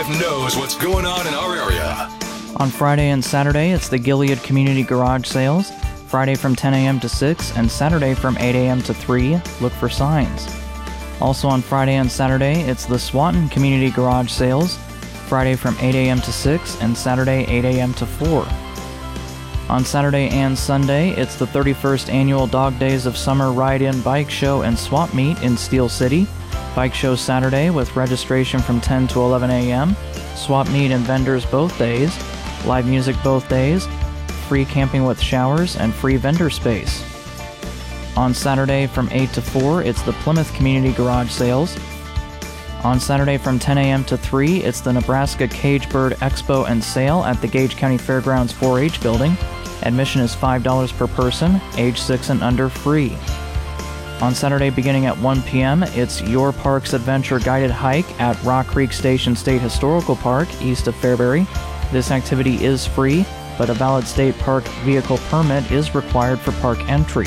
99.5 knows what's going on in our area. On Friday and Saturday, it's the Gilead Community Garage Sales. Friday from 10 a.m. to 6 and Saturday from 8 a.m. to 3. Look for signs. Also on Friday and Saturday, it's the Swanton Community Garage Sales. Friday from 8 a.m. to 6 and Saturday 8 a.m. to 4. On Saturday and Sunday, it's the 31st Annual Dog Days of Summer Ride-In Bike Show and Swap Meet in Steel City. Bike show Saturday with registration from 10 to 11 a.m. Swap Meet and vendors both days. Live music both days. Free camping with showers and free vendor space. On Saturday from 8 to 4, it's the Plymouth Community Garage Sales. On Saturday from 10 a.m. to 3, it's the Nebraska Cage Bird Expo and Sale at the Gage County Fairgrounds 4-H building. Admission is $5 per person, age 6 and under free. On Saturday beginning at 1 p.m., it's Your Parks Adventure Guided Hike at Rock Creek Station State Historical Park, east of Fairbury. This activity is free, but a valid state park vehicle permit is required for park entry.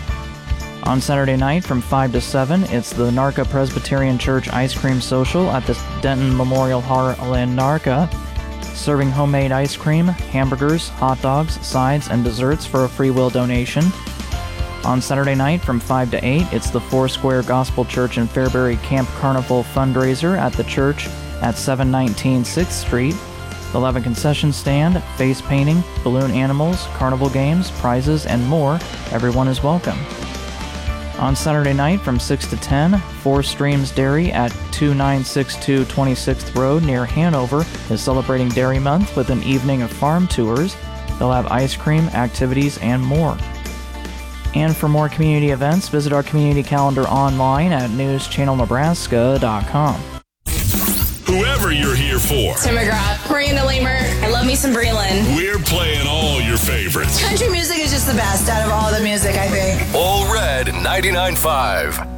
On Saturday night from 5 to 7, it's the Narca Presbyterian Church Ice Cream Social at the Denton Memorial Hall in Narca, serving homemade ice cream, hamburgers, hot dogs, sides, and desserts for a free will donation. On Saturday night from 5 to 8, it's the Foursquare Gospel Church in Fairbury Camp Carnival fundraiser at the church at 719 6th Street. They'll have a concession stand, face painting, balloon animals, carnival games, prizes, and more. Everyone is welcome. On Saturday night from 6 to 10, Four Streams Dairy at 2962 26th Road near Hanover is celebrating Dairy Month with an evening of farm tours. They'll have ice cream, activities, and more. And for more community events, visit our community calendar online at newschannelnebraska.com. Whoever you're here for. Tim McGrath, Miranda Lamer. I love me some Breland. We're playing all your favorites. Country music is just the best out of all the music, I think. All Red 99.5.